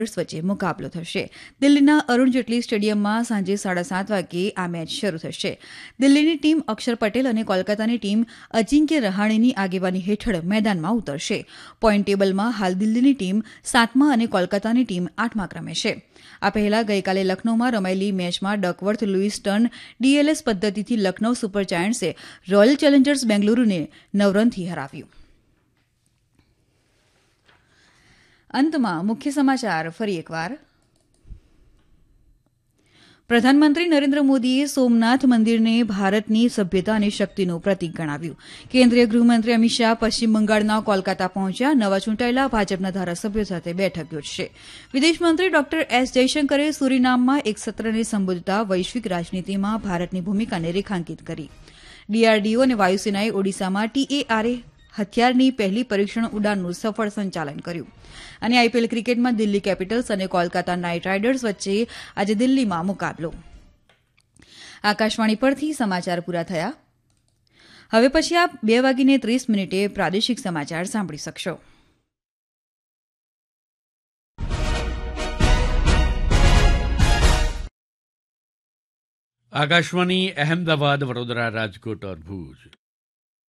વચ્ચે મુકાબલો થશે. દિલ્હીના અરુણ જેટલી સ્ટેડિયમમાં સાંજે 7:30 વાગ્યે આ મેચ શરૂ થશે. દિલ્હીની ટીમ અક્ષર પટેલ અને કોલકાતાની ટીમ અજિંક્ય રહાણેની આગેવાની હેઠળ મેદાનમાં ઉતરશે. પોઈન્ટ ટેબલમાં હાલ દિલ્હીની ટીમ 7મા અને કોલકાતાની ટીમ 8મા ક્રમે છે. આ પહેલા ગઈકાલે લખનૌમાં રમાયેલી મેચમાં ડકવર્થ લુઈસ ટર્ન ડીએલએસ પદ્ધતિથી લખનૌ સુપર જાયન્ટ્સે રોયલ ચેલેન્જર્સ બેંગલુરુને 9 રનથી હરાવ્યું. અંતમાં મુખ્ય સમાચાર ફરી એકવાર. પ્રધાનમંત્રી નરેન્દ્ર મોદીએ સોમનાથ મંદિરને ભારતની સભ્યતા અને શક્તિનું પ્રતીક ગણાવ્યું. કેન્દ્રીય ગૃહમંત્રી અમિત શાહ પશ્ચિમ બંગાળના કોલકાતા પહોંચ્યા. નવા ચૂંટાયેલા ભાજપના ધારાસભ્યો સાથે બેઠક યોજશે. વિદેશમંત્રી ડોક્ટર એસ જયશંકરે સુરીનામમાં એક સત્રને સંબોધતા વૈશ્વિક રાજનીતિમાં ભારતની ભૂમિકાને રેખાંકિત કરી. ડીઆરડીઓ અને વાયુસેનાએ ઓડિશામાં TARA હથિયારની પહેલી પરીક્ષણ ઉડાનનું સફળ સંચાલન કર્યું. અને આઈપીએલ ક્રિકેટમાં દિલ્હી કેપિટલ્સ અને કોલકાતા નાઇટ રાઇડર્સ વચ્ચે આજે દિલ્હીમાં મુકાબલો. આકાશવાણી પરથી સમાચાર પૂરા થયા. હવે પછી આપ 2:30 પ્રાદેશિક સમાચાર સાંભળી શકશો. आकाशवाणी अहमदाबाद, वडोदरा, राजकोट और भूज.